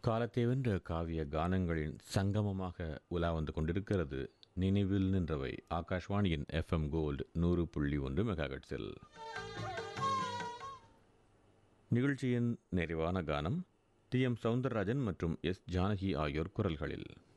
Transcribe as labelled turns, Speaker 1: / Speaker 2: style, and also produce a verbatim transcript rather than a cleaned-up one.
Speaker 1: காலத்தை வென்ற காவிய கானங்களின் சங்கமமாக உலா வந்து கொண்டிருக்கிறது நினைவில் நின்றவை ஆகாஷ்வாணியின் எஃப்எம் கோல்டு நூறு புள்ளி ஒன்று மெகாஹெட்ஸில். நிகழ்ச்சியின் நிறைவான கானம் டி எம் சவுந்தரராஜன் மற்றும் எஸ் ஜானகி ஆகியோர் குரல்களில்.